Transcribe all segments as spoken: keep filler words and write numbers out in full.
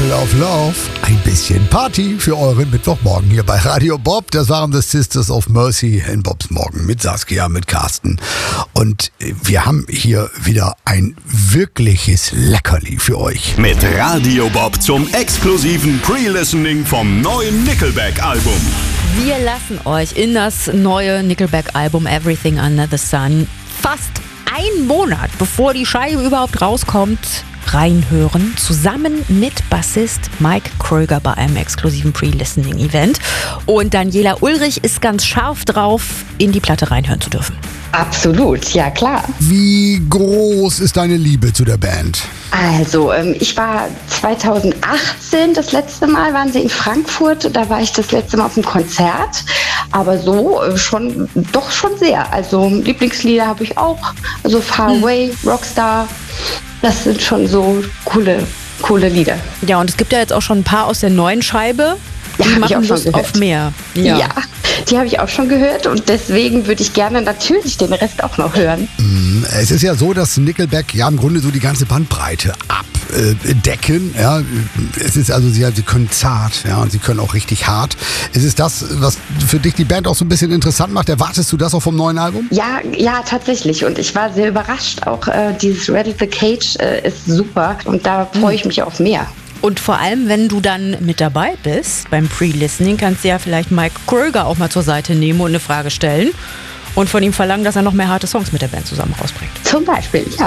Level of Love. Ein bisschen Party für euren Mittwochmorgen hier bei Radio Bob. Das waren The Sisters of Mercy in Bobs Morgen mit Saskia, mit Carsten. Und wir haben hier wieder ein wirkliches Leckerli für euch. Mit Radio Bob zum exklusiven Pre-Listening vom neuen Nickelback-Album. Wir lassen euch in das neue Nickelback-Album Everything Under the Sun fast einen Monat, bevor die Scheibe überhaupt rauskommt, reinhören, zusammen mit Bassist Mike Kröger bei einem exklusiven Pre-Listening-Event. Und Daniela Ulrich ist ganz scharf drauf, in die Platte reinhören zu dürfen. Absolut, ja klar. Wie groß ist deine Liebe zu der Band? Also, ähm, ich war zweitausendachtzehn, das letzte Mal waren sie in Frankfurt, da war ich das letzte Mal auf dem Konzert, aber so äh, schon, doch schon sehr. Also Lieblingslieder habe ich auch, also Far Away, hm. Rockstar, das sind schon so coole, coole Lieder. Ja, und es gibt ja jetzt auch schon ein paar aus der neuen Scheibe, die ja, machen Lust auf mehr. Ja. ja. Die habe ich auch schon gehört und deswegen würde ich gerne natürlich den Rest auch noch hören. Es ist ja so, dass Nickelback ja im Grunde so die ganze Bandbreite abdecken. Ja. Es ist also, sie, sie können zart, ja, und sie können auch richtig hart. Ist es das, was für dich die Band auch so ein bisschen interessant macht? Erwartest du das auch vom neuen Album? Ja, ja, tatsächlich. Und ich war sehr überrascht. Auch äh, dieses Rattle the Cage äh, ist super und da freue ich mich auf mehr. Und vor allem, wenn du dann mit dabei bist beim Pre-Listening, kannst du ja vielleicht Mike Kröger auch mal zur Seite nehmen und eine Frage stellen und von ihm verlangen, dass er noch mehr harte Songs mit der Band zusammen rausbringt. Zum Beispiel, ja.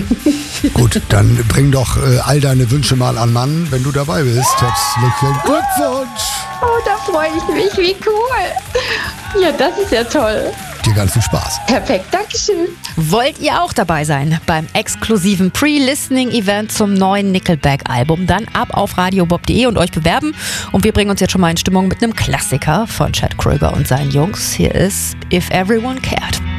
Gut, dann bring doch äh, all deine Wünsche mal an Mann, wenn du dabei bist. Herzlichen Glückwunsch! Oh, da freue ich mich, wie cool. Ja, das ist ja toll. Dir ganz viel Spaß. Perfekt, Dankeschön. Wollt ihr auch dabei sein beim exklusiven Pre-Listening-Event zum neuen Nickelback-Album? Dann ab auf radiobob punkt de und euch bewerben. Und wir bringen uns jetzt schon mal in Stimmung mit einem Klassiker von Chad Kroeger und seinen Jungs. Hier ist If Everyone Cared.